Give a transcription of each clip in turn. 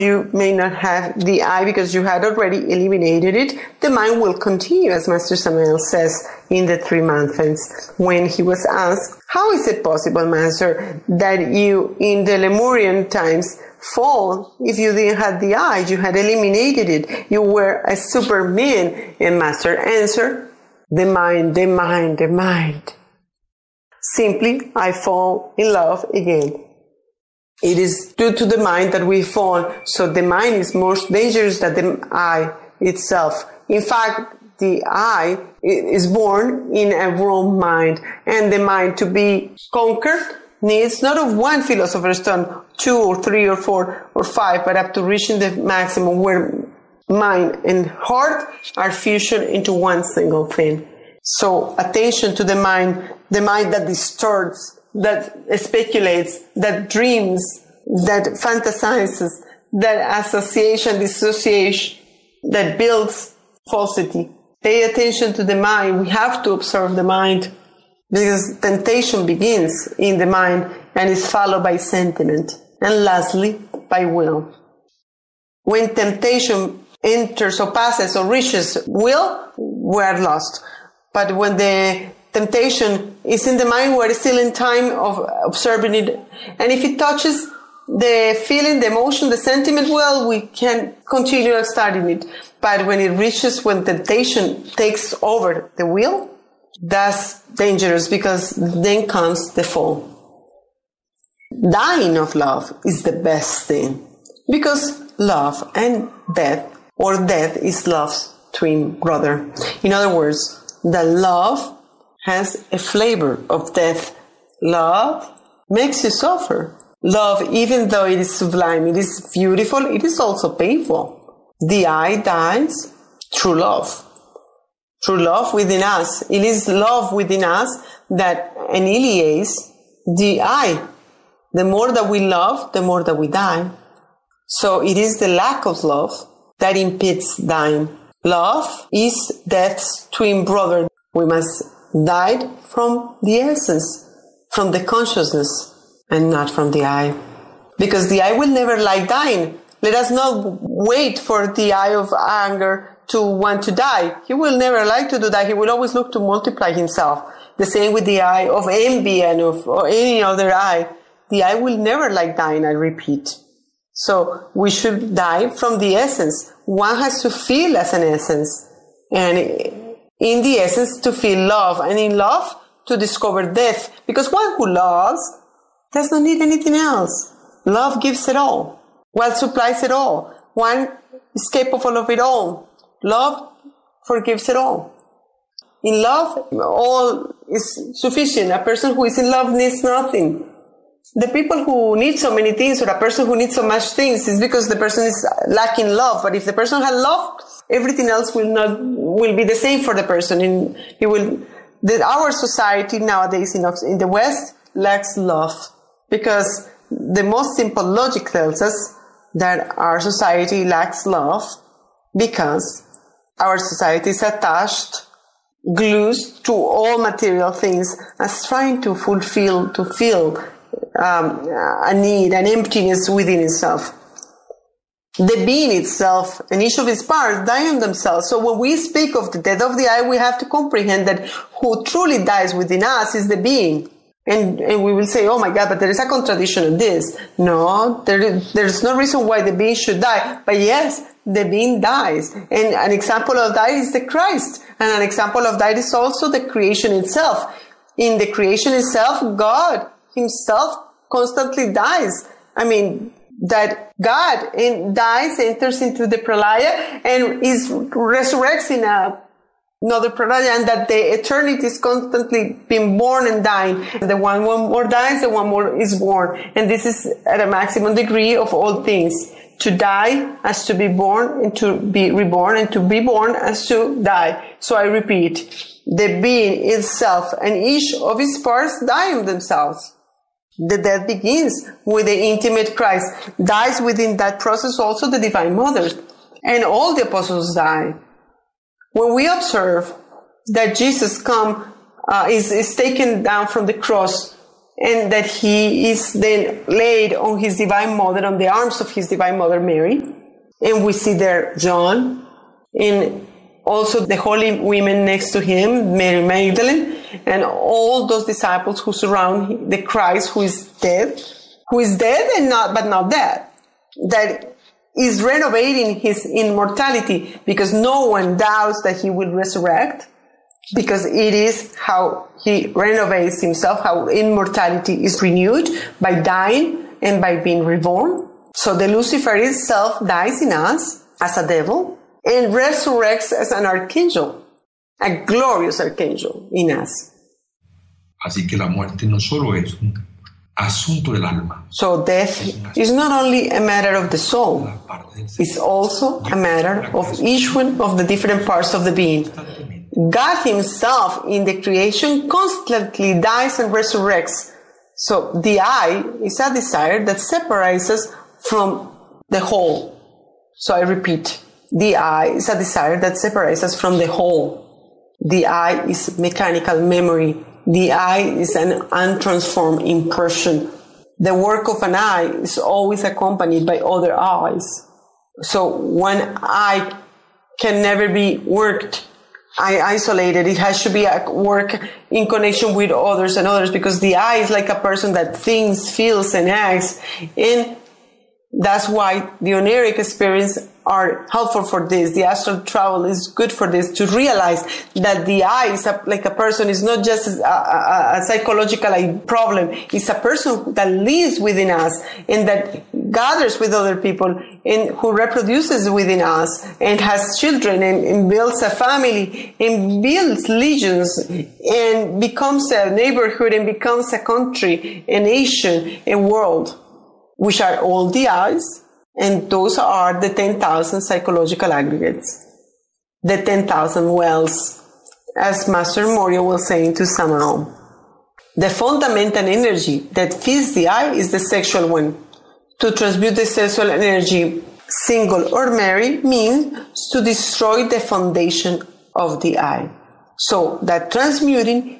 you may not have the I because you had already eliminated it, the mind will continue, as Master Samael says in the 3 Months, when he was asked, how is it possible, Master, that you in the Lemurian times fall if you didn't have the I, you had eliminated it, you were a superman? And Master answered, the mind, the mind, the mind. Simply, I fall in love again. It is due to the mind that we fall, so the mind is more dangerous than the I itself. In fact, the I is born in a wrong mind, and the mind to be conquered needs not of one philosopher's stone, 2 or 3 or 4 or 5, but up to reaching the maximum where mind and heart are fusion into one single thing. So attention to the mind that distorts, that speculates, that dreams, that fantasizes, that association, dissociation, that builds falsity. Pay attention to the mind. We have to observe the mind because temptation begins in the mind and is followed by sentiment, and lastly, by will. When temptation enters or passes or reaches will, we are lost. But when the temptation is in the mind, we're still in time of observing it. And if it touches the feeling, the emotion, the sentiment, well, we can continue studying it. But when it reaches, when temptation takes over the will, that's dangerous because then comes the fall. Dying of love is the best thing because love and death, or death is love's twin brother. In other words, the love has a flavor of death. Love makes you suffer. Love, even though it is sublime, it is beautiful, it is also painful. The I dies through love. Through love within us. It is love within us that annihilates the I. The more that we love, the more that we die. So it is the lack of love that impedes dying. Love is death's twin brother. We must die from the essence, from the consciousness, and not from the I. Because the I will never like dying. Let us not wait for the I of anger to want to die. He will never like to do that. He will always look to multiply himself. The same with the I of envy and of or any other I. The I will never like dying, I repeat. So we should die from the essence. One has to feel as an essence. And in the essence to feel love. And in love to discover death. Because one who loves does not need anything else. Love gives it all. One supplies it all. One is capable of it all. Love forgives it all. In love, all is sufficient. A person who is in love needs nothing. The people who need so many things, or a person who needs so much things, is because the person is lacking love. But if the person has love, everything else will be the same for the person. And our society nowadays in the West lacks love, because the most simple logic tells us that our society lacks love because our society is attached, glued to all material things, as trying to feel a need, an emptiness within itself. The being itself and each of its parts die on themselves. So when we speak of the death of the I, we have to comprehend that who truly dies within us is the being. And we will say, oh my God, but there is a contradiction in this. No, there's no reason why the being should die. But yes, the being dies. And an example of that is the Christ. And an example of that is also the creation itself. In the creation itself, God himself constantly dies. I mean, that God dies, enters into the pralaya, and resurrects in another pralaya, and that the eternity is constantly being born and dying. The one more dies, the one more is born. And this is at a maximum degree of all things. To die as to be born, and to be reborn, and to be born as to die. So I repeat, the being itself and each of its parts die of themselves. The death begins with the intimate Christ. Dies within that process also the Divine Mother. And all the apostles die. When we observe that Jesus is taken down from the cross and that he is then laid on his Divine Mother, on the arms of his Divine Mother Mary. And we see there John, and also the holy women next to him, Mary Magdalene, and all those disciples who surround the Christ who is dead and not dead, that is renovating his immortality, because no one doubts that he will resurrect, because it is how he renovates himself, how immortality is renewed by dying and by being reborn. So the Lucifer itself dies in us as a devil and resurrects as an archangel, a glorious archangel in us. Así que la muerte no solo es un asunto del alma. So death is not only a matter of the soul, it's also a matter of each one of the different parts of the being. God himself in the creation constantly dies and resurrects. So the I is a desire that separates us from the whole. So I repeat, the I is a desire that separates us from the whole. The I is mechanical memory. The I is an untransformed impression. The work of an I is always accompanied by other eyes. So one I can never be worked, isolated. It has to be a work in connection with others and others, because the I is like a person that thinks, feels, and acts. And that's why the oniric experience are helpful for this. The astral travel is good for this, to realize that the I is like a person, is not just a psychological problem. It's a person that lives within us and that gathers with other people and who reproduces within us and has children and builds a family and builds legions and becomes a neighborhood and becomes a country, a nation, a world, which are all the I's. And those are the 10,000 psychological aggregates, the 10,000 wells, as Master Moria was saying to Samael. The fundamental energy that feeds the I is the sexual one. To transmute the sexual energy, single or married, means to destroy the foundation of the I. So that transmuting,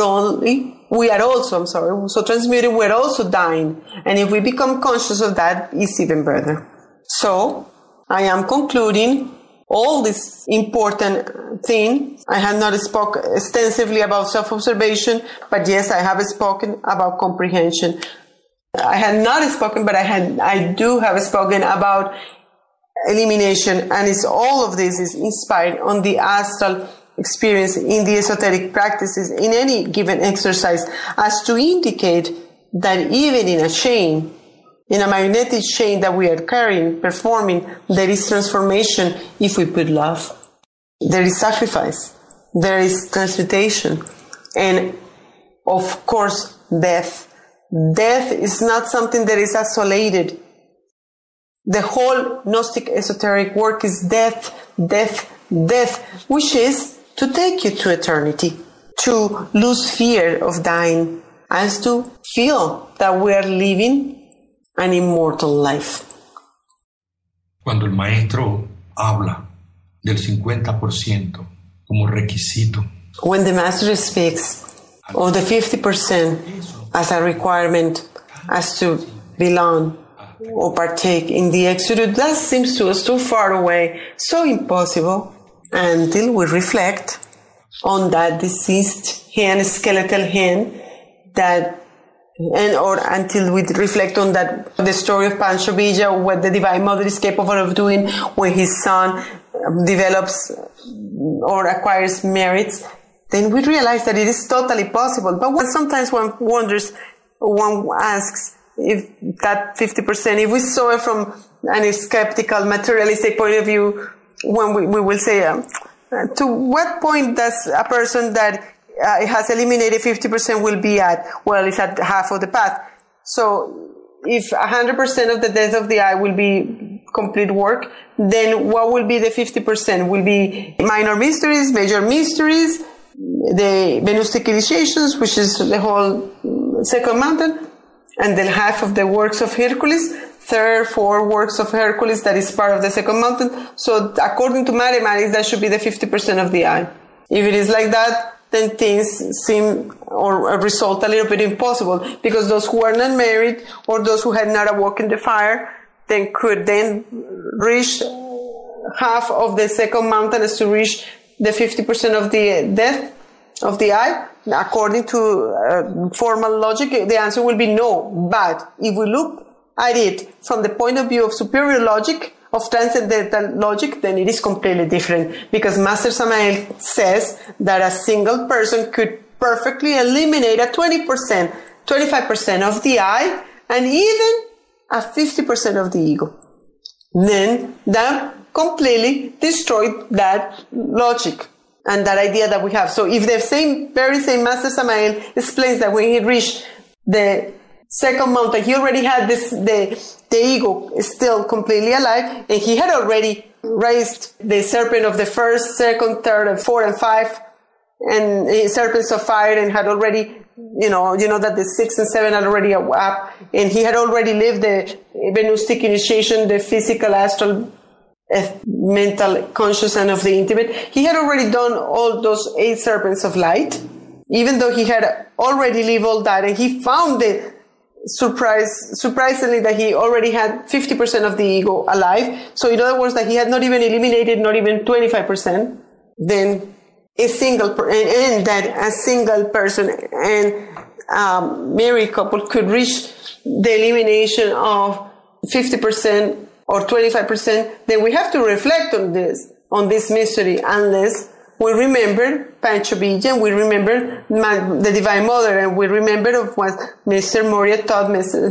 transmuting, we're also dying. And if we become conscious of that, it's even better. So I am concluding all this important thing. I have not spoken extensively about self-observation, but yes, I have spoken about comprehension. I had not spoken, but I do have spoken about elimination, and it's all of this is inspired on the astral experience in the esoteric practices in any given exercise, as to indicate that even in a chain, in a magnetic chain that we are carrying, performing, there is transformation if we put love. There is sacrifice. There is transmutation. And of course, death. Death is not something that is isolated. The whole Gnostic esoteric work is death, death, death, which is to take you to eternity, to lose fear of dying, as to feel that we are living an immortal life. Cuando el maestro habla del 50% como requisito, when the master speaks of the 50% as a requirement, as to belong or partake in the exodus, that seems to us too far away, so impossible, until we reflect on that deceased hand, skeletal hand, or until we reflect on that, the story of Pancho Villa, what the Divine Mother is capable of doing when his son develops or acquires merits, then we realize that it is totally possible. But sometimes one wonders, one asks, if that 50%, if we saw it from a skeptical, materialistic point of view, when we will say, to what point does a person that has eliminated 50% will be at? Well, it's at half of the path. So if 100% of the death of the I will be complete work, then what will be the 50%? Will be minor mysteries, major mysteries, the Gnostic initiations, which is the whole second mountain, and then half of the works of Hercules, third, fourth works of Hercules, that is part of the second mountain. So according to mathematics, that should be the 50% of the I. If it is like that, then things seem or result a little bit impossible, because those who are not married or those who had not awoken the fire then could then reach half of the second mountain as to reach the 50% of the death of the eye. According to formal logic, the answer will be no. But if we look at it from the point of view of superior logic, of transcendental logic, then it is completely different, because Master Samael says that a single person could perfectly eliminate a 20%, 25% of the I, and even a 50% of the ego. Then that completely destroyed that logic and that idea that we have. So if the very same Master Samael explains that when he reached the second mountain, he already had the ego is still completely alive, and he had already raised the serpent of the first, second, third, and fourth, and five, and serpents of fire, and had already, you know that the 6 and 7 are already up, and he had already lived the Venustic initiation, the physical, astral, mental, conscious, and of the intimate. He had already done all those 8 serpents of light, even though he had already lived all that, and he found the surprisingly that he already had 50% of the ego alive. So in other words, that he had not even eliminated not even 25%. Then a single person and married couple could reach the elimination of 50% or 25%. Then we have to reflect on this mystery, unless we remember Pancho Villa, we remember the Divine Mother, and we remember of what Mr. Moria taught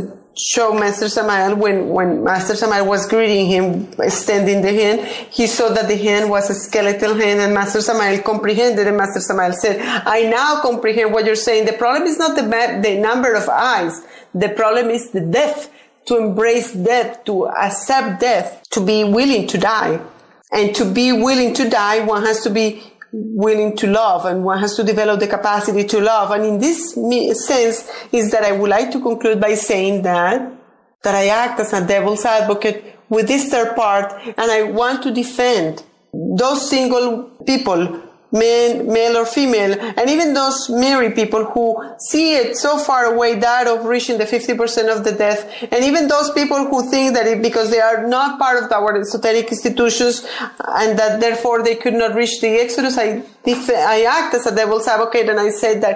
Master Samael when Master Samael was greeting him, extending the hand. He saw that the hand was a skeletal hand, and Master Samael comprehended, and Master Samael said, I now comprehend what you're saying. The problem is not the number of eyes. The problem is the death, to embrace death, to accept death, to be willing to die. And to be willing to die, one has to be willing to love, and one has to develop the capacity to love. And in this sense is that I would like to conclude by saying that I act as a devil's advocate with this third part, and I want to defend those single people, male or female, and even those married people who see it so far away, that of reaching the 50% of the death, and even those people who think that because they are not part of our esoteric institutions and that therefore they could not reach the Exodus. I act as a devil's advocate, and I say that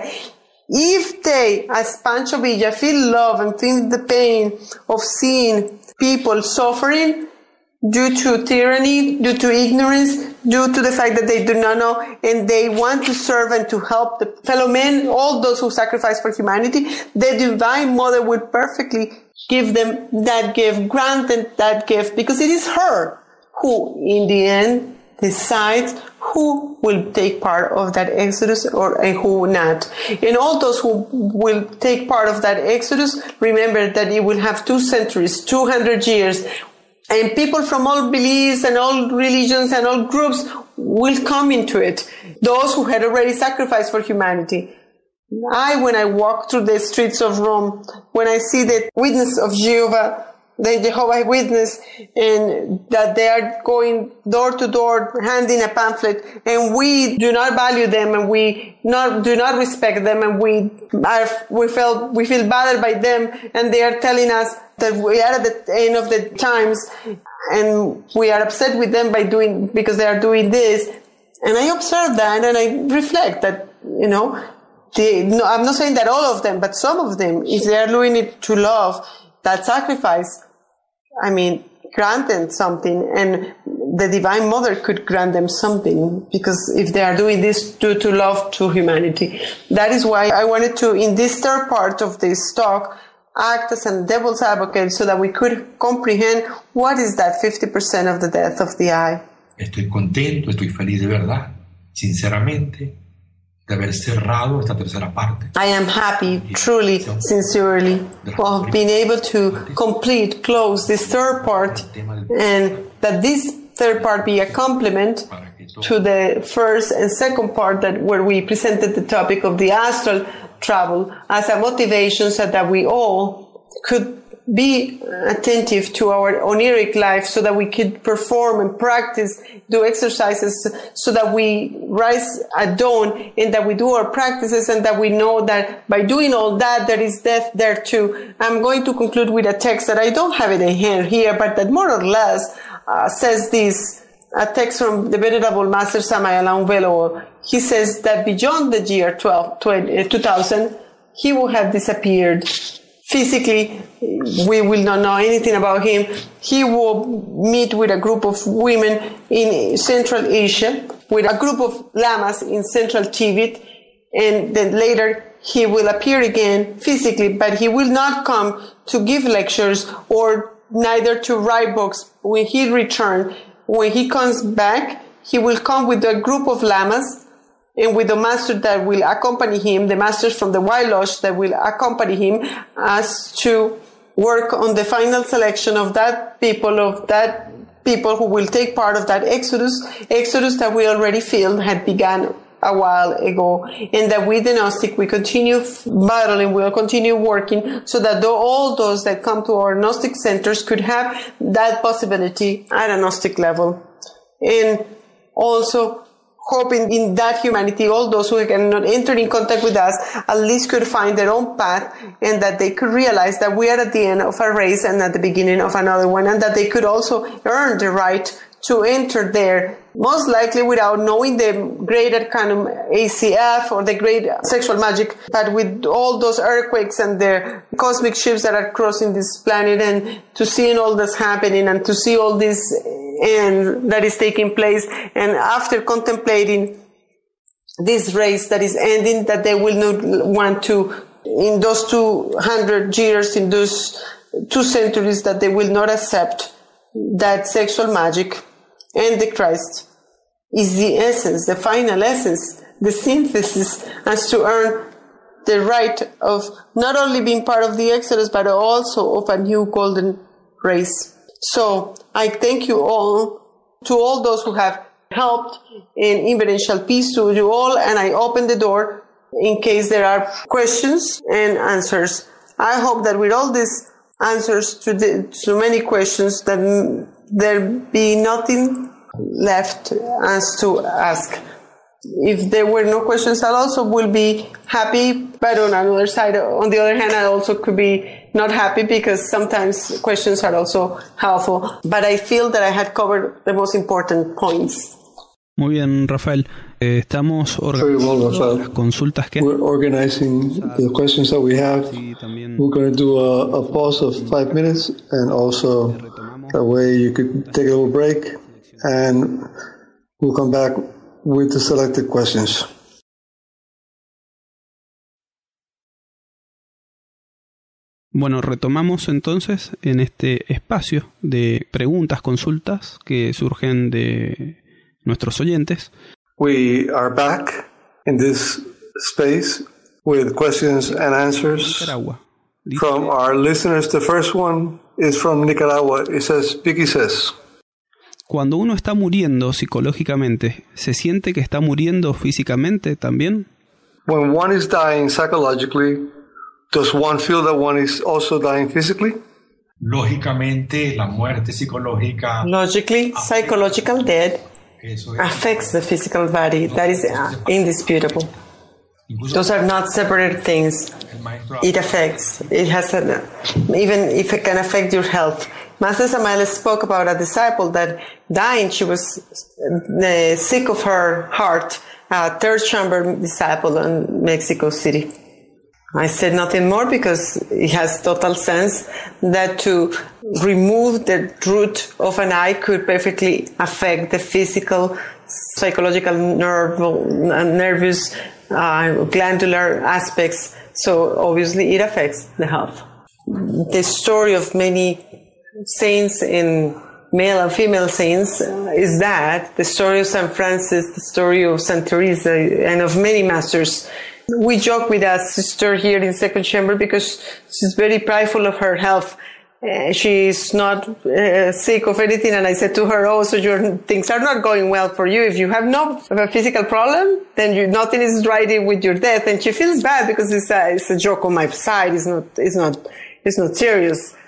if they, as Pancho Villa, feel love and feel the pain of seeing people suffering due to tyranny, due to ignorance, due to the fact that they do not know, and they want to serve and to help the fellow men, all those who sacrifice for humanity, the Divine Mother would perfectly give them that gift, grant them that gift, because it is her who, in the end, decides who will take part of that Exodus and who not. And all those who will take part of that Exodus, remember that it will have 2 centuries, 200 years, and people from all beliefs and all religions and all groups will come into it. Those who had already sacrificed for humanity. When I walk through the streets of Rome, when I see the witness of Jehovah, the Jehovah Witness, and that they are going door to door handing a pamphlet, and we do not value them, and we do not respect them, and we feel bothered by them, and they are telling us that we are at the end of the times, and we are upset with them because they are doing this. And I observe that, and I reflect that, I'm not saying that all of them, but some of them, if they are doing it to love, that sacrifice, grant them something, and the Divine Mother could grant them something, because if they are doing this due to love to humanity. That is why I wanted to, in this third part of this talk, act as a devil's advocate so that we could comprehend what is that 50% of the death of the eye. Estoy contento, estoy feliz de verdad, sinceramente, de haber cerrado esta tercera parte. I am happy, truly, sincerely, of being able to close this third part, and that this third part be a complement to the first and second part where we presented the topic of the astral travel as a motivation, so that we all could be attentive to our oniric life so that we could perform and practice, do exercises so that we rise at dawn and that we do our practices and that we know that by doing all that, there is death there too. I'm going to conclude with a text that I don't have it in hand here, but that more or less says this. A text from the Venerable Master Samael Aun Welo'o. He says that beyond the year 2000, he will have disappeared. Physically, we will not know anything about him. He will meet with a group of women in Central Asia, with a group of lamas in Central Tibet, and then later he will appear again physically, but he will not come to give lectures or neither to write books. When he returns, when he comes back, he will come with a group of lamas and with the master that will accompany him, the masters from the White Lodge that will accompany him as to work on the final selection of that people who will take part of that exodus that we already feel had begun a while ago, and that we, the Gnostic, we continue battling, we'll continue working so that all those that come to our Gnostic centers could have that possibility at a Gnostic level. And also hoping in that humanity, all those who cannot enter in contact with us, at least could find their own path, and that they could realize that we are at the end of a race and at the beginning of another one, and that they could also earn the right to enter there, most likely without knowing the great arcanum ACF or the great sexual magic, but with all those earthquakes and the cosmic ships that are crossing this planet, and to seeing all this happening and to see all this end that is taking place, and after contemplating this race that is ending, that they will not want to, in those 200 years, in those 2 centuries, that they will not accept that sexual magic. And the Christ is the essence, the final essence, the synthesis, as to earn the right of not only being part of the Exodus, but also of a new golden race. So I thank you all, to all those who have helped in Inverential Peace, to you all, and I open the door in case there are questions and answers. I hope that with all these answers to many questions, that there be nothing left as to ask. If there were no questions, I also will be happy, but on another side, on the other hand, I also could be not happy because sometimes questions are also helpful. But I feel that I had covered the most important points. Muy bien, Rafael. Estamos organizando las consultas que we're organizing the questions that we have. We're going to do a pause of 5 minutes, and also that way you could take a little break, and we'll come back with the selected questions. Bueno, retomamos entonces en este espacio de preguntas, consultas que surgen de nuestros oyentes. We are back in this space with questions and answers from our listeners. The first one is from Nicaragua. It says, Vicky says, cuando uno está muriendo psicológicamente, ¿se siente que está muriendo físicamente también? When one is dying psychologically, does one feel that one is also dying physically? Lógicamente, la muerte psicológica. Logically, psychological death affects the physical body. That is indisputable. Those are not separate things. It affects. It has even if it can affect your health. Master Samael spoke about a disciple that dying. She was sick of her heart. A third chamber disciple in Mexico City. I said nothing more because it has total sense that to remove the root of an eye could perfectly affect the physical, psychological, nervous, glandular aspects. So obviously it affects the health. The story of many saints, in male and female saints, is that the story of St. Francis, the story of St. Teresa, and of many masters. We joke with a sister here in second chamber because she's very prideful of her health. She's not sick of anything, and I said to her, "Oh, so your things are not going well for you. If you have no physical problem, then nothing is right with your death." And she feels bad because it's a joke on my side. It's not serious.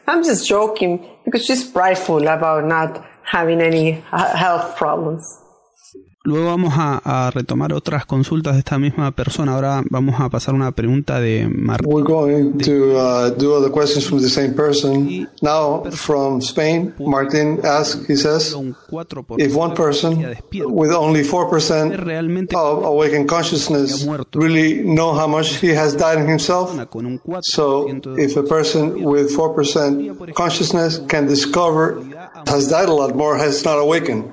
I'm just joking because she's prideful about not having any health problems. Luego vamos a retomar otras consultas de esta misma persona. Ahora vamos a pasar una pregunta de Martín. We're going to do other questions from the same person. Now, from Spain, Martin asks, he says, if one person with only 4% of awakened consciousness really know how much he has died in himself, so if a person with 4% consciousness can discover has died a lot more, has not awakened.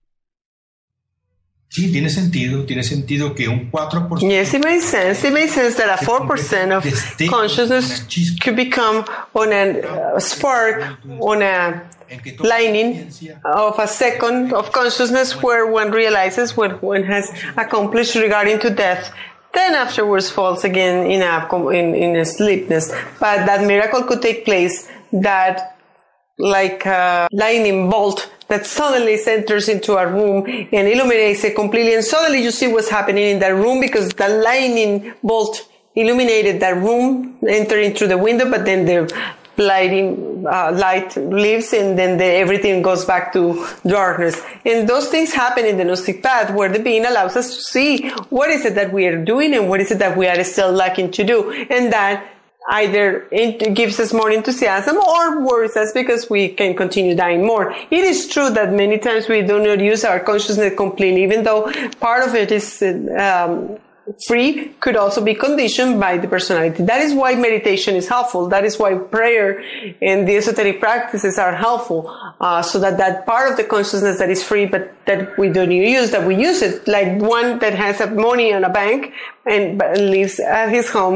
Sí, tiene sentido que un 4%. Yes, it makes sense. It makes sense that a 4% of consciousness could become on a spark, on a lightning of a second of consciousness where one realizes what one has accomplished regarding to death. Then afterwards falls again in a sleepness. But that miracle could take place that like a lightning bolt that suddenly enters into a room and illuminates it completely, and suddenly you see what's happening in that room because the lightning bolt illuminated that room, entering through the window, but then the light leaves and then everything goes back to darkness. And those things happen in the Gnostic path where the being allows us to see what is it that we are doing and what is it that we are still lacking to do, and that either it gives us more enthusiasm or worries us because we can continue dying more. It is true that many times we do not use our consciousness completely, even though part of it is free, could also be conditioned by the personality. That is why meditation is helpful. That is why prayer and the esoteric practices are helpful, so that part of the consciousness that is free but that we don't use, that we use it, like one that has money in a bank and lives at his home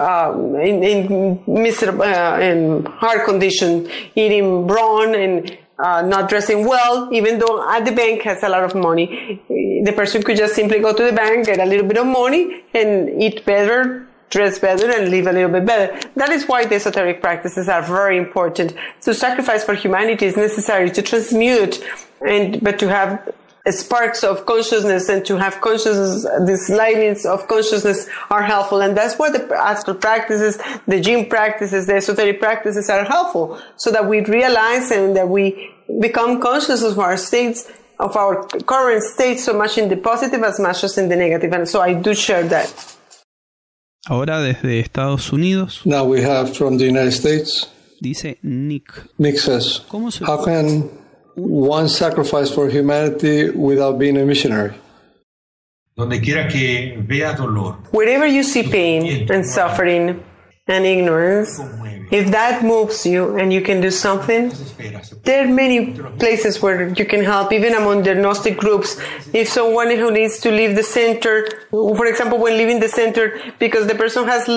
in miserable, in hard condition, eating brawn and not dressing well, even though at the bank has a lot of money. The person could just simply go to the bank, get a little bit of money, and eat better, dress better, and live a little bit better. That is why the esoteric practices are very important. To sacrifice for humanity is necessary to transmute, but to have sparks of consciousness and to have consciousness, these lightnings of consciousness are helpful. And that's why the astral practices, the gym practices, the esoteric practices are helpful, so that we realize and that we become conscious of our states, of our current state, so much in the positive as much as in the negative. And so I do share that. Ahora desde Estados Unidos. Now we have from the United States. Dice Nick. Nick says, how can one sacrifice for humanity without being a missionary? Donde quiera que vea dolor. Wherever you see pain and suffering and ignorance, if that moves you and you can do something, there are many places where you can help, even among the Gnostic groups. If someone who needs to leave the center, for example, when leaving the center because the person has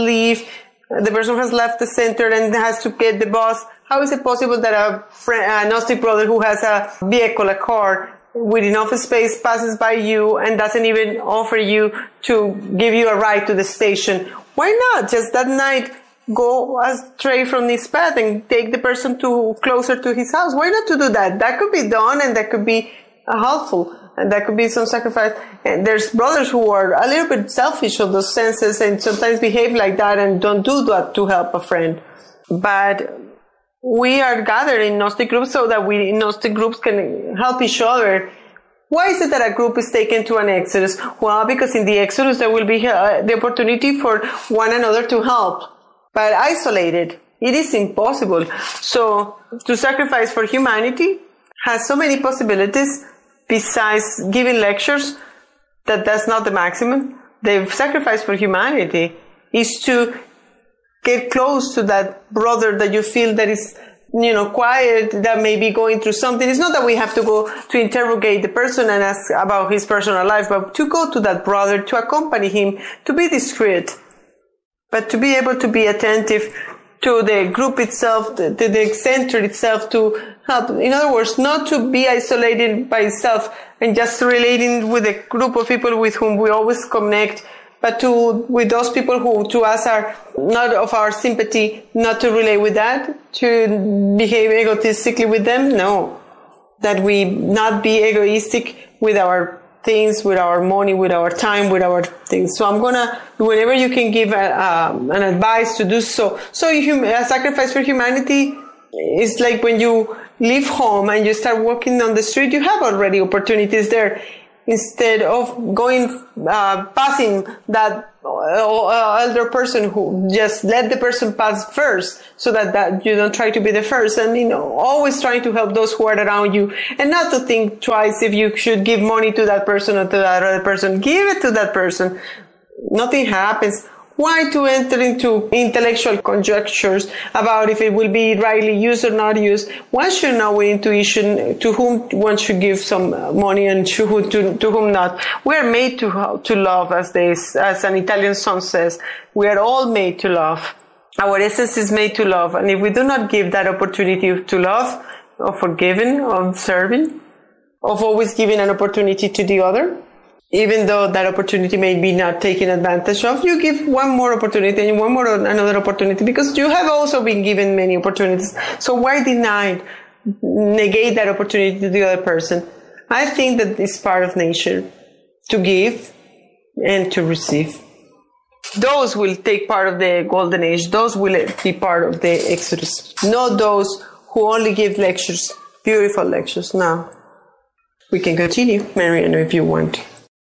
left the center and has to get the bus, how is it possible that a Gnostic brother who has a vehicle, a car, with enough space passes by you and doesn't even offer you to give you a ride to the station? Why not just that night go astray from this path and take the person closer to his house? Why not to do that? That could be done and that could be helpful. And that could be some sacrifice. And there's brothers who are a little bit selfish of those senses and sometimes behave like that and don't do that to help a friend. But we are gathered in Gnostic groups so that we in Gnostic groups can help each other. Why is it that a group is taken to an exodus? Well, because in the exodus there will be the opportunity for one another to help. But isolated, it is impossible. So to sacrifice for humanity has so many possibilities besides giving lectures. That's not the maximum. The sacrifice for humanity is to get close to that brother that you feel that is, quiet, that may be going through something. It's not that we have to go to interrogate the person and ask about his personal life, but to go to that brother, to accompany him, to be discreet, but to be able to be attentive to the group itself, to the center itself, to help. In other words, not to be isolated by itself and just relating with a group of people with whom we always connect, but with those people who to us are not of our sympathy, not to relate with that, to behave egotistically with them. No, that we not be egoistic with our things, with our money, with our time, with our things. So I'm gonna, whenever you can give an advice to do so. So a sacrifice for humanity It's like when you leave home and you start walking on the street, you have already opportunities there. Instead of going, passing that elder person, who just let the person pass first, so that you don't try to be the first, and always trying to help those who are around you, and not to think twice if you should give money to that person or to that other person. Give it to that person. Nothing happens. Why to enter into intellectual conjectures about if it will be rightly used or not used? One should know with intuition to whom one should give some money and to whom not. We are made to love, as an Italian song says. We are all made to love. Our essence is made to love. And if we do not give that opportunity to love, of forgiving, of serving, of always giving an opportunity to the other, even though that opportunity may be not taken advantage of, you give one more opportunity and one more another opportunity, because you have also been given many opportunities. So why negate that opportunity to the other person? I think that it's part of nature to give and to receive. Those will take part of the golden age. Those will be part of the Exodus. Not those who only give lectures, beautiful lectures. Now, we can continue, Mariano, if you want.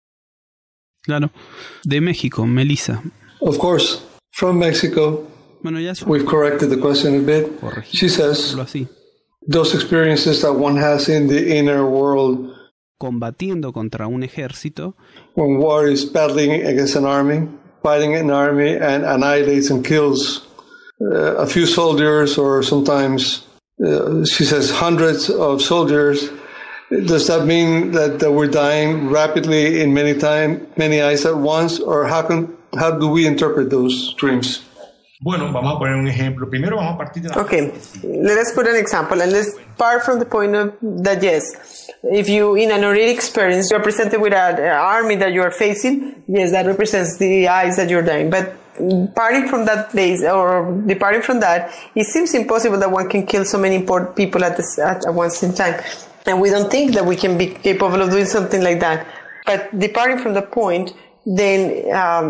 Claro. De México, Melissa. Of course. From Mexico, we've corrected the question a bit. She says, those experiences that one has in the inner world, combatiendo contra un ejército, when war is battling against an army, fighting an army and annihilates and kills a few soldiers, or sometimes, she says, hundreds of soldiers. Does that mean that we're dying rapidly in many eyes at once, or how do we interpret those dreams? Bueno, vamos a poner un ejemplo. Primero vamos a partir de la... Okay, let us put an example, and let's start from the point of that, yes, if you, in an already experience, you're presented with an army that you are facing, yes, that represents the eyes that you're dying. But parting from that place, or departing from that, it seems impossible that one can kill so many important people at one same time. And we don't think that we can be capable of doing something like that. But departing from the point, then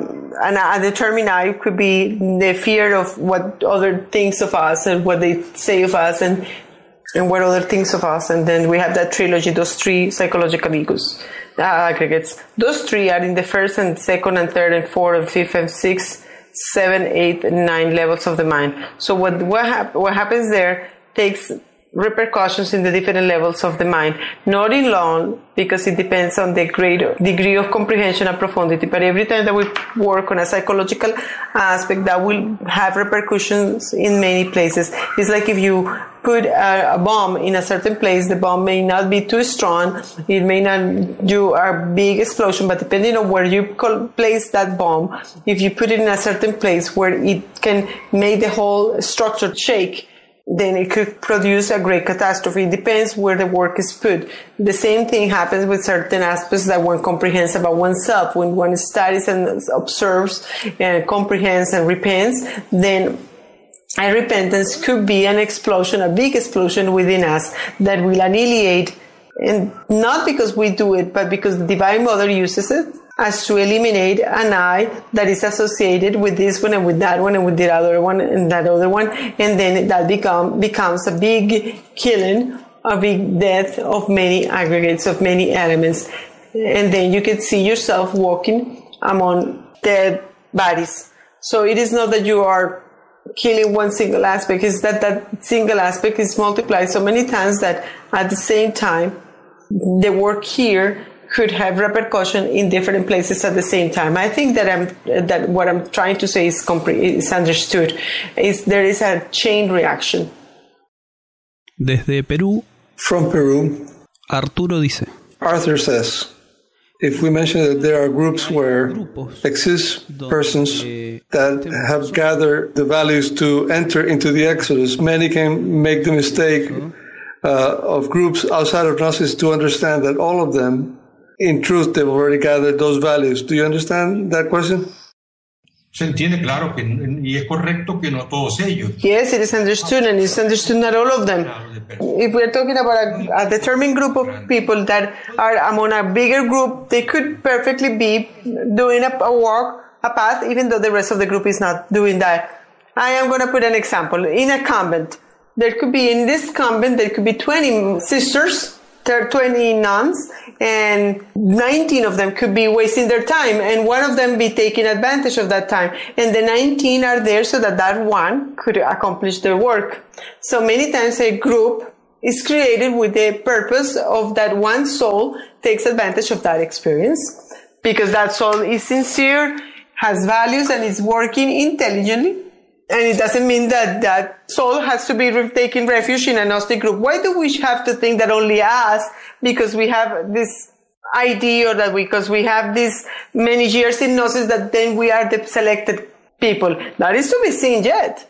a determined eye could be the fear of what other thinks of us and what they say of us and what other thinks of us. And then we have that trilogy, those three psychological egos, aggregates. Those three are in the first and second and third and fourth and fifth and sixth, 7, 8, and 9 levels of the mind. So what happens there takes repercussions in the different levels of the mind, not in long, because it depends on the great degree of comprehension and profundity, but every time that we work on a psychological aspect, that will have repercussions in many places. It's like if you put a bomb in a certain place, the bomb may not be too strong, it may not do a big explosion, but depending on where you place that bomb, if you put it in a certain place where it can make the whole structure shake, then it could produce a great catastrophe. It depends where the work is put. The same thing happens with certain aspects that one comprehends about oneself. When one studies and observes and comprehends and repents, then a repentance could be an explosion, a big explosion within us that will annihilate, and not because we do it, but because the Divine Mother uses it as to eliminate an eye that is associated with this one and with that one and with the other one and that other one, and then that becomes a big killing, a big death of many aggregates, of many elements, and then you can see yourself walking among dead bodies. So it is not that you are killing one single aspect, it's that single aspect is multiplied so many times that at the same time the work here could have repercussion in different places at the same time. I think that what I'm trying to say is understood. There is a chain reaction. Desde Perú. From Peru. Arturo dice. Arthur says, if we mention that there are groups where exist persons that have gathered the values to enter into the Exodus, many can make the mistake of groups outside of Gnosis to understand that all of them, in truth, they've already gathered those values. Do you understand that question? Se entiende, claro, y es correcto que no todos ellos. Yes, it is understood, and it's understood not all of them. If we're talking about a determined group of people that are among a bigger group, they could perfectly be doing a walk, a path, even though the rest of the group is not doing that. I am going to put an example. In a convent, there could be in this convent, there could be 20 sisters, there are 20 nuns, and 19 of them could be wasting their time, and one of them be taking advantage of that time. And the 19 are there so that one could accomplish their work. So many times a group is created with the purpose of that one soul takes advantage of that experience, because that soul is sincere, has values, and is working intelligently. And it doesn't mean that that soul has to be taking refuge in a Gnostic group. Why do we have to think that only us, because we have this idea, or that because we have this many years in Gnosis, that then we are the selected people? That is to be seen yet.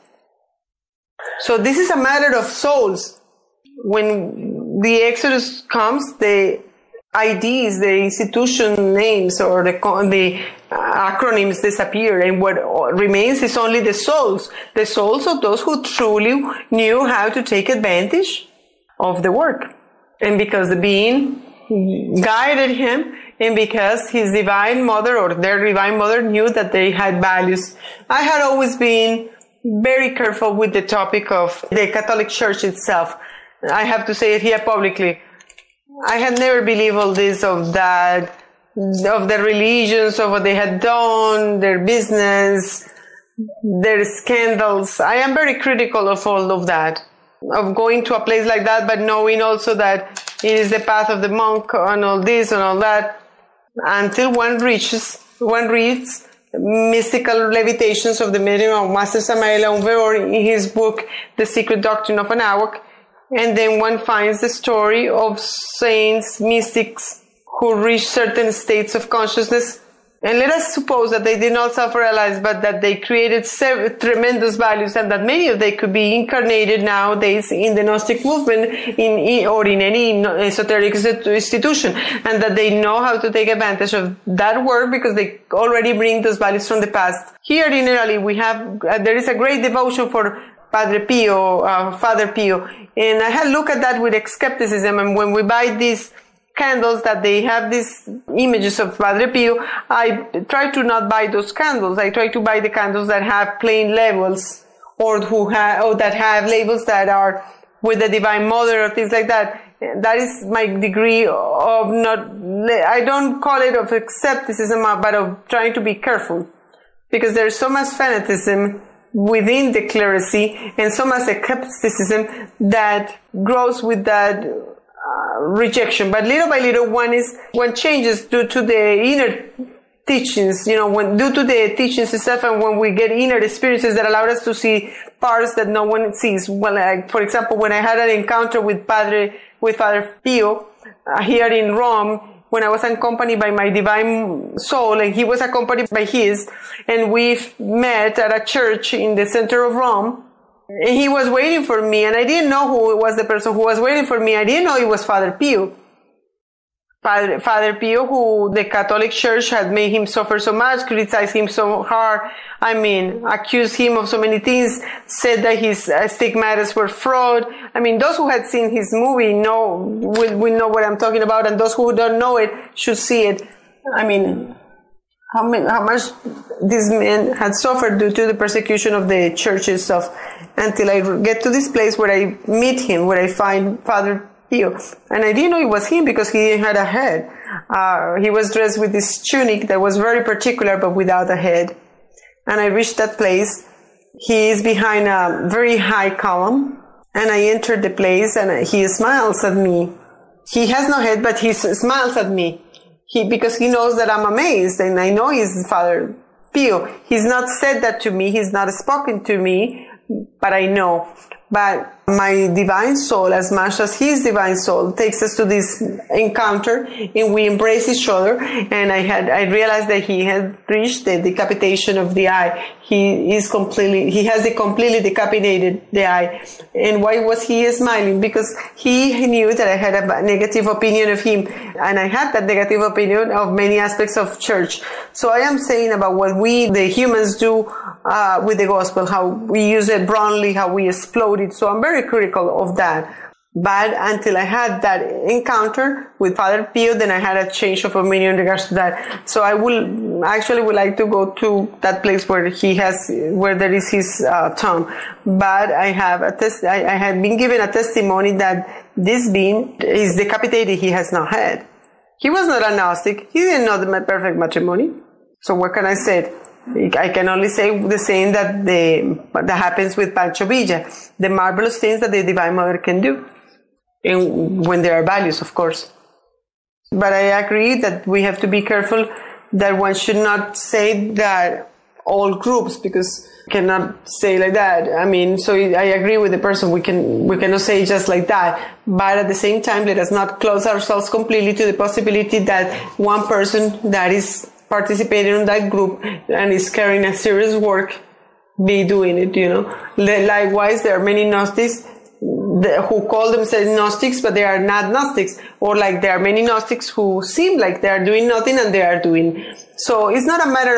So this is a matter of souls. When the Exodus comes, the IDs, the institution names, or the acronyms disappear, and what remains is only the souls of those who truly knew how to take advantage of the work. And because the being guided him, and because his divine mother, or their divine mother, knew that they had values. I had always been very careful with the topic of the Catholic Church itself. I have to say it here publicly. I had never believed all this of that, of the religions, of what they had done, their business, their scandals. I am very critical of all of that, of going to a place like that, but knowing also that it is the path of the monk and all this and all that, until one reads mystical levitations of the medium of Master Samael Aun Weor in his book, The Secret Doctrine of Anáhuac. And then one finds the story of saints, mystics, who reach certain states of consciousness. And let us suppose that they did not self-realize, but that they created tremendous values, and that many of them could be incarnated nowadays in the Gnostic movement or in any esoteric institution, and that they know how to take advantage of that work because they already bring those values from the past. Here in Italy, there is a great devotion for Padre Pio, Father Pio. And I had looked at that with skepticism. And when we buy these candles that they have these images of Padre Pio, I try to not buy those candles. I try to buy the candles that have plain labels, or that have labels that are with the Divine Mother or things like that. That is my degree of I don't call it of skepticism, but of trying to be careful. Because there's so much fanaticism within the clerisy, and so much skepticism that grows with that rejection. But little by little, one changes due to the inner teachings, due to the teachings itself, and when we get inner experiences that allow us to see parts that no one sees. Well, for example, when I had an encounter with Father Pio here in Rome, when I was accompanied by my divine soul, and he was accompanied by his, and we met at a church in the center of Rome, and he was waiting for me, and I didn't know who was the person who was waiting for me. I didn't know it was Father Pio. Father Pio, who the Catholic Church had made him suffer so much, criticized him so hard, accused him of so many things, said that his stigmatas were fraud. Those who had seen his movie will know what I'm talking about, and those who don't know it should see it. How much this man had suffered due to the persecution of the church itself, until I get to this place where I meet him, where I find Father Pio. And I didn't know it was him because he had a head. He was dressed with this tunic that was very particular, but without a head. And I reached that place. He is behind a very high column, and I entered the place, and he smiles at me. He has no head, but he smiles at me. Because he knows that I'm amazed, and I know he's Father Pio. He's not said that to me. He's not spoken to me, but I know. But my divine soul, as much as his divine soul, takes us to this encounter, and we embrace each other. And I realized that he had reached the decapitation of the eye. He has completely decapitated the eye. And why was he smiling? Because he knew that I had a negative opinion of him, and I had that negative opinion of many aspects of church. So I am saying about what we, the humans, do with the gospel, how we use it wrongly, how we explode it. So I'm very critical of that. But until I had that encounter with Father Pio, then I had a change of opinion in regards to that. So I would like to go to that place where there is his tomb. But I had been given a testimony that this being is decapitated. He has not had. He was not a Gnostic. He didn't know the perfect matrimony. So what can I say? I can only say the same that happens with Pancho Villa, the marvelous things that the Divine Mother can do. And when there are values, of course. But I agree that we have to be careful that one should not say that all groups, because we cannot say like that. I mean, so I agree with the person. We cannot say just like that. But at the same time, let us not close ourselves completely to the possibility that one person that is participating in that group and is carrying a serious work be doing it, Likewise, there are many Gnostics who call themselves Gnostics, but they are not Gnostics. Or like there are many Gnostics who seem like they are doing nothing and they are doing. So it's not a matter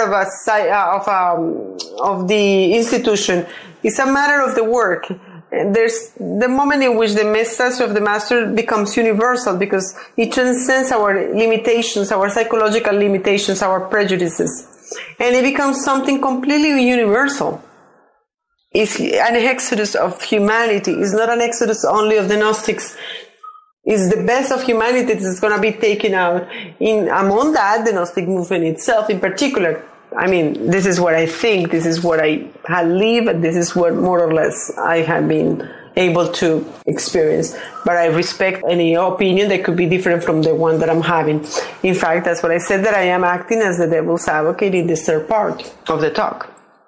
of the institution. It's a matter of the work. There's the moment in which the message of the Master becomes universal, because it transcends our limitations, our psychological limitations, our prejudices. And it becomes something completely universal. It's an exodus of humanity. It's not an exodus only of the Gnostics. It's the best of humanity that is going to be taken out. Among that, the Gnostic movement itself in particular. I mean, this is what I think. This is what I have lived. And this is what more or less I have been able to experience. But I respect any opinion that could be different from the one that I'm having. In fact, that's what I said, that I am acting as the devil's advocate in this third part of the talk.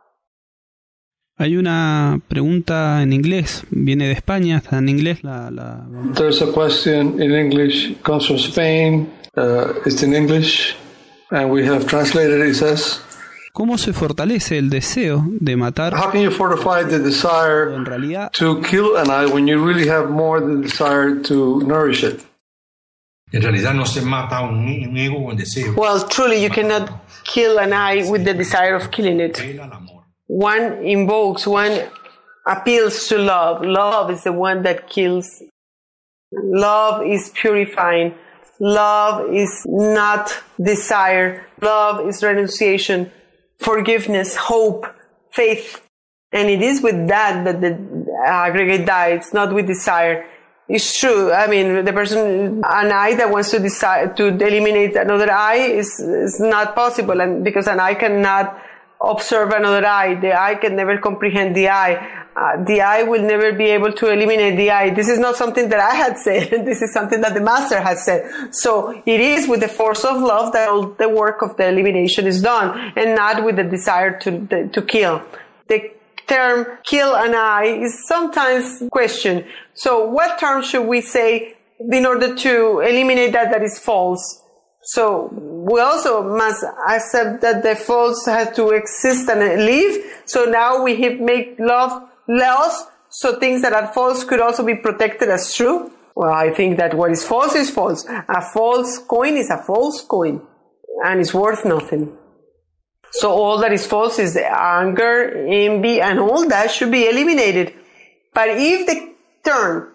Hay una pregunta en inglés, viene de España, está en inglés. There's a question in English, comes from Spain, it's in English, and we have translated it. It says, ¿cómo se fortalece el deseo de matar? How can you fortify the desire to kill an eye when you really have more the desire to nourish it? En realidad no se mata un ego con deseo. Well, truly, you cannot kill an eye with the desire of killing it. One appeals to love. Love is the one that kills. Love is purifying. Love is not desire. Love is renunciation, forgiveness, hope, faith. And it is with that the aggregate dies. It's not with desire. It's true. I mean, an eye that wants to decide to eliminate another eye is not possible. And because an eye cannot observe another eye. The eye can never comprehend the eye. The eye will never be able to eliminate the eye. This is not something that I had said. This is something that the Master has said. So it is with the force of love that all the work of the elimination is done, and not with the desire to kill. The term kill an eye is sometimes questioned. So what term should we say in order to eliminate that is false? So we also must accept that the false has to exist and live. So now we make love laws, so things that are false could also be protected as true. Well, I think that what is false is false. A false coin is a false coin, and it's worth nothing. So all that is false is the anger, envy, and all that should be eliminated. But if the term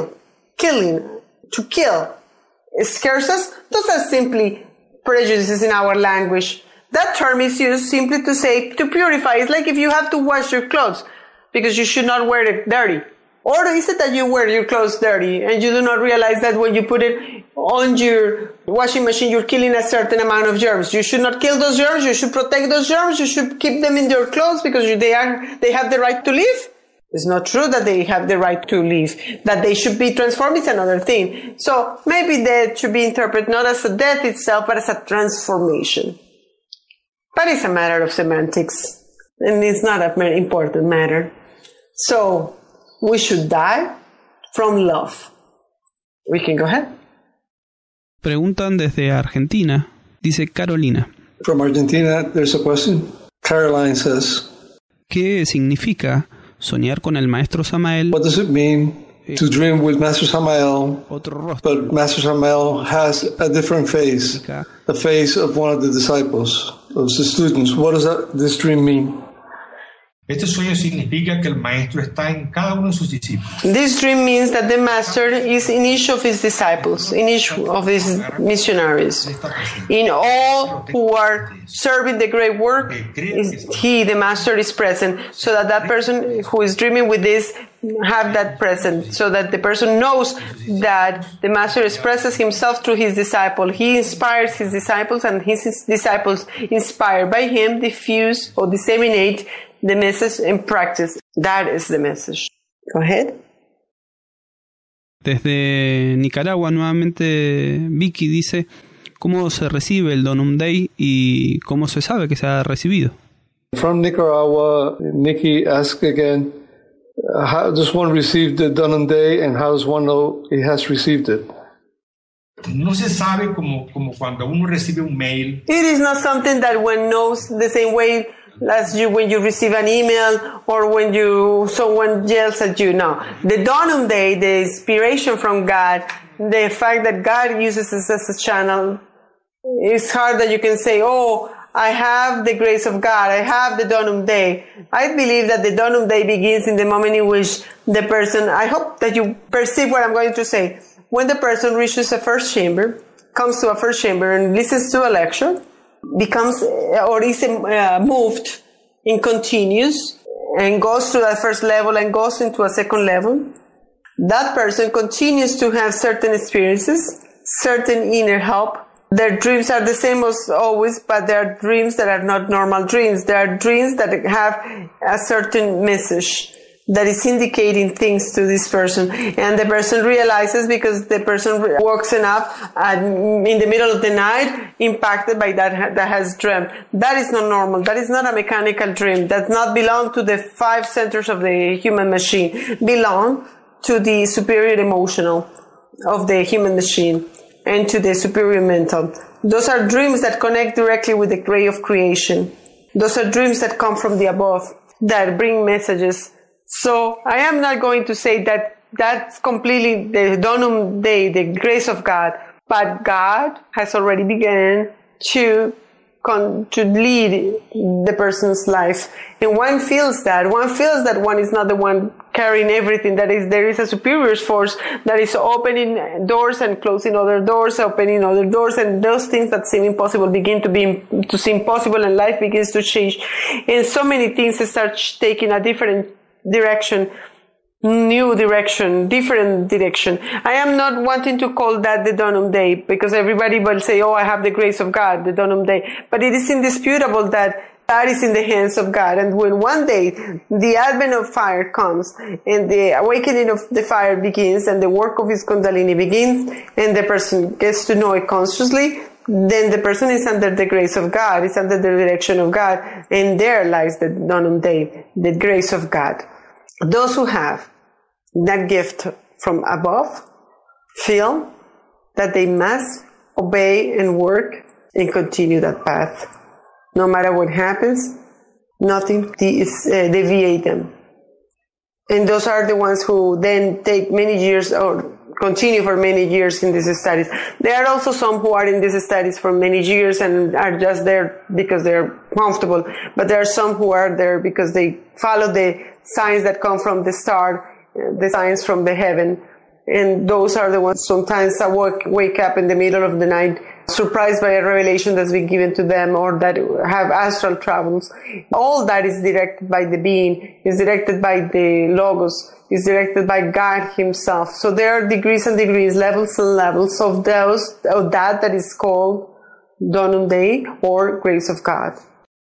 killing, to kill, scares us, those are simply prejudices in our language. That term is used simply to say, to purify. It's like if you have to wash your clothes because you should not wear it dirty. Or is it that you wear your clothes dirty and you do not realize that when you put it on your washing machine, you're killing a certain amount of germs? You should not kill those germs. You should protect those germs. You should keep them in your clothes because they have the right to live. It's not true that they have the right to live. That they should be transformed is another thing. So maybe death should be interpreted not as a death itself, but as a transformation. But it's a matter of semantics, and it's not a very important matter. So we should die from love. We can go ahead. Preguntan desde Argentina. Dice Carolina. From Argentina, there's a question. Caroline says, ¿qué significa soñar con el Maestro Samael? What does it mean to dream with Master Samael, but Master Samael has a different face, the face of one of the disciples, of the students? What does this dream mean? Este sueño significa que el maestro está en cada uno de sus discípulos. This dream means that the master is in each of his disciples, in each of his missionaries. In all who are serving the great work, he, the master, is present, so that that person who is dreaming with this have that present, so that the person knows that the master expresses himself through his disciple. He inspires his disciples, and his disciples, inspired by him, diffuse or disseminate the message in practice. That is the message. Go ahead. Desde Nicaragua, nuevamente, Vicky dice, ¿cómo se recibe el Donum Dei y cómo se sabe que se ha recibido? From Nicaragua, Nikki asks again, how does one receive the Donum Dei and how does one know he has received it? No se sabe como cuando uno recibe un mail. It is not something that one knows the same way as you when you receive an email or when someone yells at you. No, the Donum Dei, the inspiration from God, the fact that God uses us as a channel, it's hard that you can say, oh, I have the grace of God, I have the Donum Dei. I believe that the Donum Dei begins in the moment in which the person, I hope that you perceive what I'm going to say, when the person reaches a first chamber, comes to a first chamber and listens to a lecture, becomes or is moved and continues and goes to that first level and goes into a second level, that person continues to have certain experiences, certain inner help. Their dreams are the same as always, but they are dreams that are not normal dreams. They are dreams that have a certain message that is indicating things to this person. And the person realizes, because the person wakes up in the middle of the night, impacted by that has dreamt. That is not normal. That is not a mechanical dream. Does not belong to the 5 centers of the human machine. Belong to the superior emotional of the human machine and to the superior mental. Those are dreams that connect directly with the ray of creation. Those are dreams that come from the above, that bring messages. So I am not going to say that that's completely the Donum Dei, the grace of God, but God has already begun to lead the person's life. And one feels that one is not the one carrying everything. There is a superior force that is opening doors and closing other doors, opening other doors, and those things that seem impossible begin to seem possible, and life begins to change. And so many things start taking a different direction, new direction, different direction. I am not wanting to call that the Donum Dei, because everybody will say, oh, I have the grace of God, the Donum Dei. But it is indisputable that that is in the hands of God. And when one day the advent of fire comes and the awakening of the fire begins and the work of his Kundalini begins and the person gets to know it consciously, then the person is under the grace of God, is under the direction of God, and there lies the Donum Dei, the grace of God. Those who have that gift from above feel that they must obey and work and continue that path. No matter what happens, nothing deviate them. And those are the ones who then take many years or continue for many years in these studies. There are also some who are in these studies for many years and are just there because they're comfortable. But there are some who are there because they follow the signs that come from the star, the signs from the heaven. And those are the ones sometimes wake up in the middle of the night, surprised by a revelation that's been given to them, or that have astral travels. All that is directed by the being, is directed by the Logos, is directed by God himself. So there are degrees and degrees, levels and levels of that is called Donum Dei or Grace of God.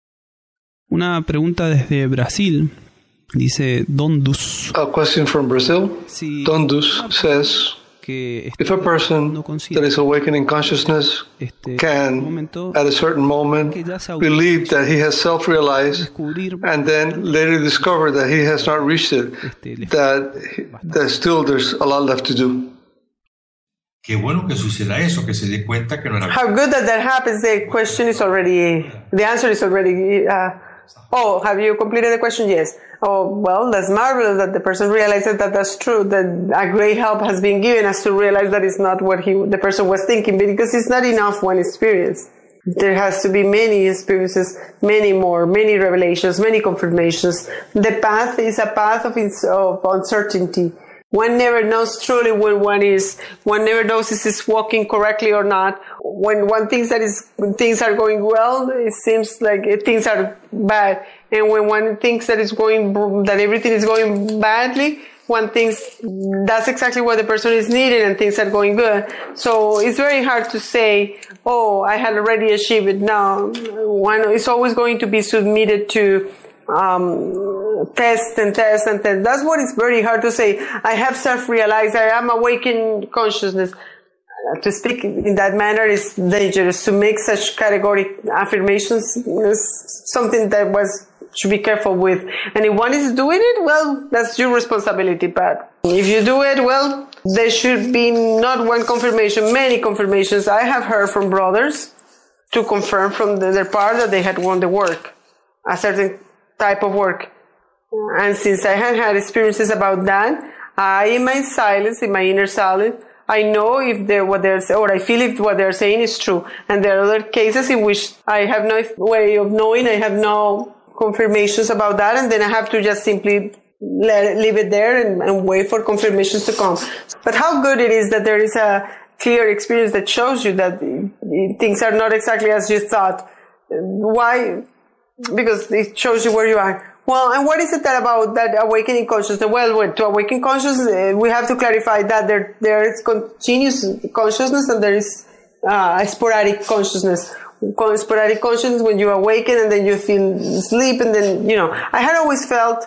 Una pregunta desde Brasil. Dice Dondus. A question from Brazil. Dondus says, if a person that is awakening consciousness can, at a certain moment, believe that he has self-realized and then later discover that he has not reached it, that still there's a lot left to do. Qué bueno que suceda eso, que se dé cuenta que no era. How good that happens. The answer is already, oh, have you completed the question? Yes. Oh, well, that's marvelous that the person realizes that that's true, that a great help has been given us to realize that it's not what the person was thinking, because it's not enough one experience. There has to be many experiences, many more, many revelations, many confirmations. The path is a path of uncertainty. One never knows truly where one is. One never knows if it's walking correctly or not. When one thinks that things are going well, it seems like things are bad. And when one thinks that everything is going badly, one thinks that's exactly what the person is needing and things are going good. So it's very hard to say, oh, I had already achieved it. No, one is always going to be submitted to test. That's what is very hard to say. I have self-realized, I am awakened consciousness. To speak in that manner is dangerous. To make such categoric affirmations is something that should be careful with. And if one is doing it, well, that's your responsibility. But if you do it, well, there should be not one confirmation, many confirmations. I have heard from brothers to confirm from their part that they had won the work, a certain type of work. And since I had experiences about that, in my silence, in my inner silence, I know if I feel if what they're saying is true. And there are other cases in which I have no way of knowing, I have no confirmations about that, and then I have to just simply leave it there and wait for confirmations to come. But how good it is that there is a clear experience that shows you that things are not exactly as you thought. Why? Because it shows you where you are. Well, and what is it about that awakening consciousness? Well, to awaken consciousness, we have to clarify that there is continuous consciousness and there is sporadic consciousness. Sporadic consciousness when you awaken and then you feel sleep, and then, I had always felt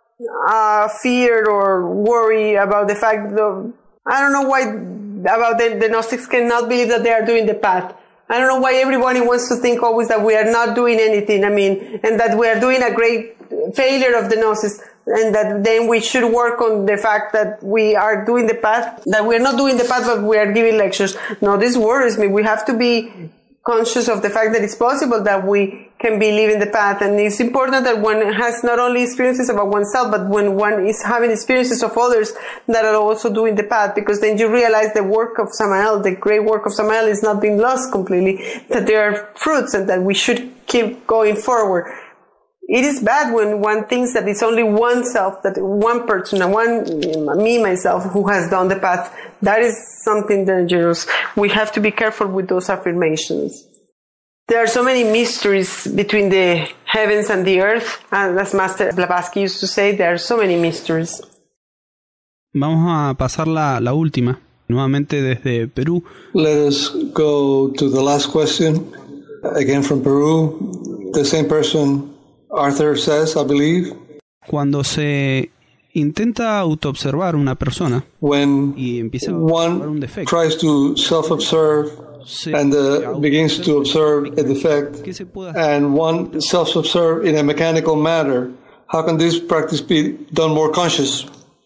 feared or worry about the fact that, I don't know why, about the Gnostics cannot believe that they are doing the path. I don't know why everybody wants to think always that we are not doing anything, and that we are doing a great failure of the Gnosis, and that then we should work on the fact that we are doing the path, that we are not doing the path, but we are giving lectures. No, this worries me. We have to be conscious of the fact that it's possible that we can be living the path, and it's important that one has not only experiences about oneself, but when one is having experiences of others that are also doing the path, because then you realize the work of Samael, the great work of Samael, is not being lost completely, that there are fruits and that we should keep going forward. It is bad when one thinks that it's only oneself, that one person, myself, who has done the path. That is something dangerous. We have to be careful with those affirmations. There are so many mysteries between the heavens and the earth. And as Master Blavatsky used to say, there are so many mysteries. Vamos a pasar la última, nuevamente desde Perú. Let us go to the last question, again from Peru. The same person, Arthur, says, I believe. Cuando se intenta autoobservar una persona, y empieza a observar un defecto, tries to self-observe and begins to observe a defect, and one self-observe in a mechanical manner, how can this practice be done more conscious?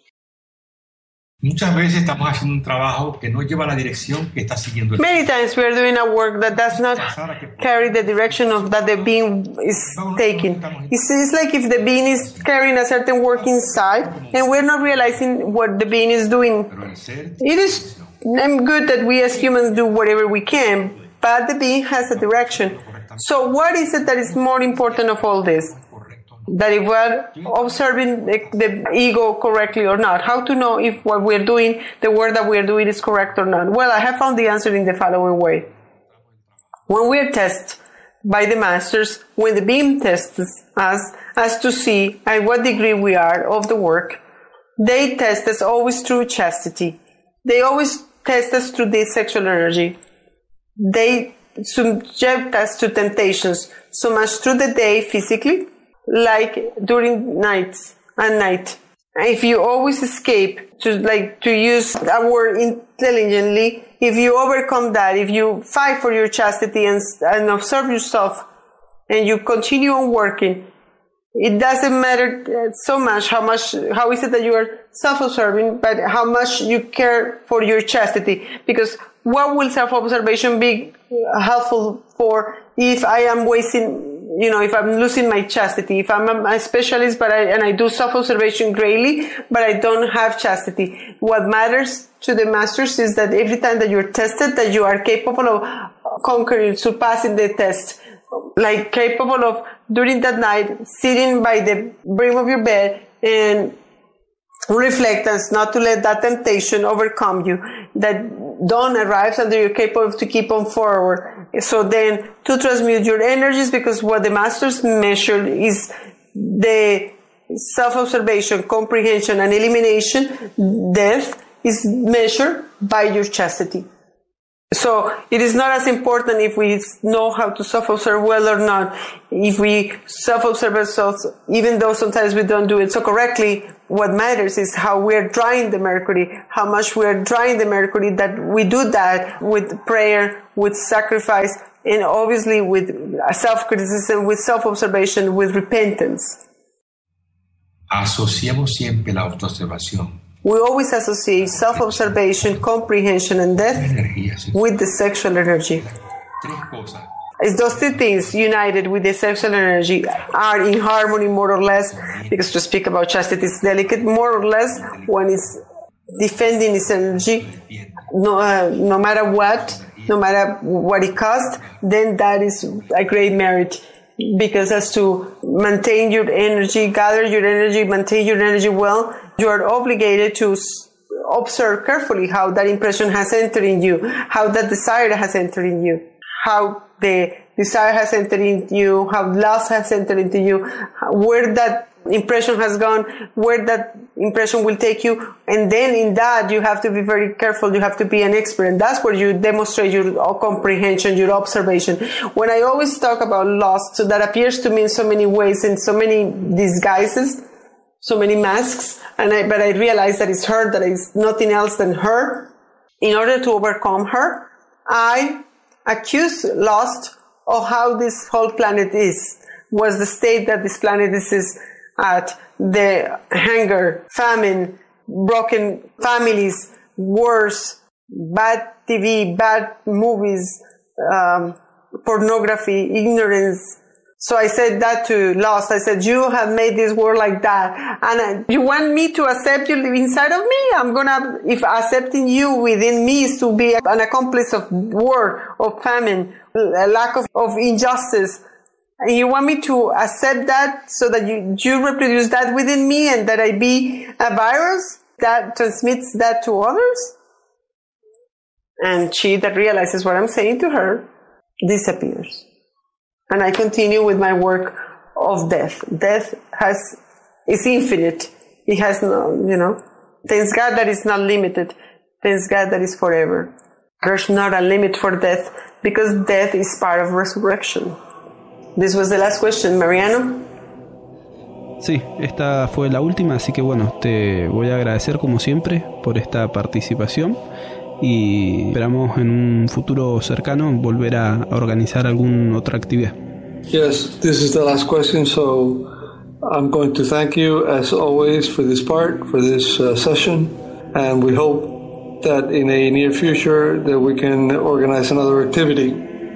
Muchas veces estamos haciendo un trabajo que no lleva la dirección que está siguiendo el... Many times we are doing a work that does not carry the direction of that the being is taking. It's like if the being is carrying a certain work inside and we're not realizing what the being is doing. It is good that we as humans do whatever we can, but the being has a direction. So what is it that is more important of all this? That if we're observing the ego correctly or not, how to know if what we're doing, the work that we're doing is correct or not? Well, I have found the answer in the following way. When we're tested by the masters, when the being tests us as to see at what degree we are of the work, they test us always through chastity. They always test us through this sexual energy. They subject us to temptations, so much through the day physically, like during nights and night. If you always escape to use a word intelligently, if you overcome that, if you fight for your chastity and observe yourself and you continue on working, it doesn't matter so much how is it that you are self-observing, but how much you care for your chastity. Because what will self-observation be helpful for if I am wasting, if I'm losing my chastity, if I'm a specialist and I do self-observation greatly, but I don't have chastity? What matters to the masters is that every time that you're tested, that you are capable of conquering, surpassing the test, like capable of, during that night, sitting by the brim of your bed and reflect as not to let that temptation overcome you, that dawn arrives and you're capable to keep on forward. So then to transmute your energies, because what the masters measure is the self-observation, comprehension, and elimination. Death is measured by your chastity. So it is not as important if we know how to self-observe well or not. If we self-observe ourselves, even though sometimes we don't do it so correctly, what matters is how we're drawing the Mercury, how much we're drawing the Mercury, that we do that with prayer, with sacrifice, and obviously with self-criticism, with self-observation, with repentance. Asociamos siempre la autoobservación. We always associate self-observation, comprehension, and death with the sexual energy. It's those two things united with the sexual energy are in harmony more or less, because to speak about chastity is delicate, more or less when it's defending its energy, no matter what it costs, then that is a great merit. Because as to maintain your energy, gather your energy, maintain your energy well, you are obligated to observe carefully how that impression has entered in you, how that desire has entered in you, how the desire has entered into you, how lust has entered into you, where that impression has gone, where that impression will take you. And then in that, you have to be very careful. You have to be an expert. And that's where you demonstrate your comprehension, your observation. When I always talk about lust, so that appears to me in so many ways, in so many disguises, so many masks. But I realize that it's her, that is nothing else than her. In order to overcome her, I accuse lust of how this whole planet was the state that this planet is at, the hunger, famine, broken families, wars, bad TV, bad movies, pornography, ignorance. So I said that to Lust. I said, you have made this world like that. And you want me to accept you inside of me? If accepting you within me is to be an accomplice of war, of famine, a lack of injustice, and you want me to accept that so that you reproduce that within me and that I be a virus that transmits that to others? And she, that realizes what I'm saying to her, disappears. And I continue with my work of death. Death is infinite. It has no, thanks God that it's not limited. Thanks God that it's forever. There's not a limit for death, because death is part of resurrection. This was the last question, Mariano. Sí, esta fue la última, así que bueno, te voy a agradecer como siempre por esta participación y esperamos en un futuro cercano volver a organizar alguna otra actividad. Yes, this is the last question, so I'm going to thank you as always for this session, and we hope that in a near future that we can organize another activity.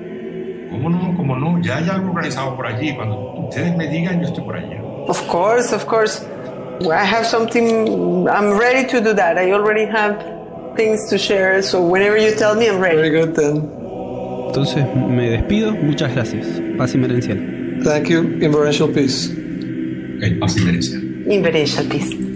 ¿Cómo no? Ya hay algo organizado por allí. Cuando ustedes me digan, yo estoy por allá. Of course. I have something, I'm ready to do that. I already have things to share, so whenever you tell me, I'm ready. Very good then. Entonces me despido, muchas gracias. Paz inverencial. Thank you. Inverential peace. Okay, paz inverencial. Inverential peace.